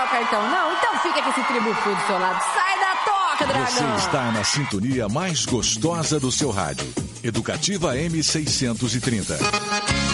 usar o cartão, não? Então fica com esse tribufu do seu lado. Sai da toca, dragão! Você está na sintonia mais gostosa do seu rádio. Educativa M630.